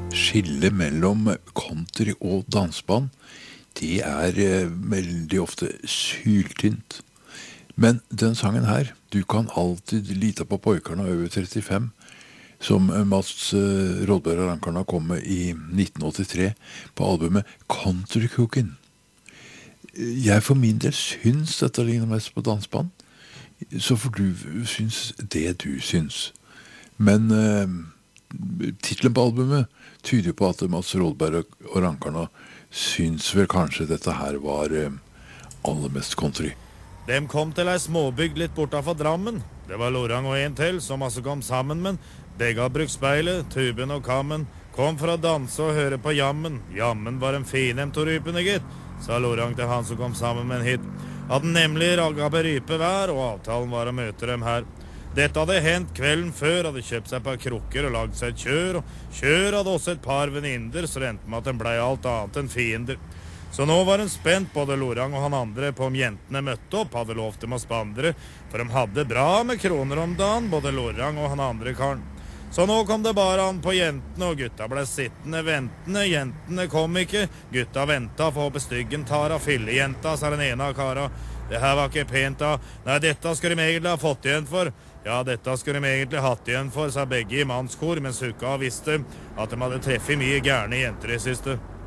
Skillet mellom country og dansband, det veldig ofte syltynt. Men den sangen her, du kan alltid lita på pojkarna over 35, som Mats Rådberg og Rankarna kom med i 1983 på albumet Country Cookin'. Jeg for min del syns dette ligner mest på dansband, så får du syns det du syns. Men titlen på albumet tyder på at Mats Rådberg og Rankarna syns vel kanskje dette her var aller mest country. Dem kom til ei småbygd litt bortafor Drammen. Det var Lorang og en til som altså kom sammen, men begge har brukt speilet, tuben og kammen. Kom for å danse og høre på jammen. Jammen var en fin dem to rypene, gitt, sa Lorang til han som kom sammen med en hit. At den nemlig ragga på rype hver, og avtalen var å møte dem her. Dette hadde hendt kvelden før, hadde kjøpt seg et par krukker og lagd seg et kjør, og kjør hadde også et par venninner, så det endte med at den blei alt annet enn fiender. Så nå var en spent, både Lorang og han andre, på om jentene møtte opp, hadde lovt dem å spandre, for de hadde bra med kroner om dagen, både Lorang og han andre karen. Så nå kom det bare an på jentene, og gutta ble sittende ventende. Jentene kom ikke, gutta ventet for å bestyggen Tara, fyllejenta, sa den ene av kara. Det her var ikke pent da. Nei, dette skulle de egentlig ha fått igjen for. Ja, dette skulle de egentlig hatt igjen for, sa begge i mannskor, mens hukka visste at de hadde treffet mye gærne jenter i siste.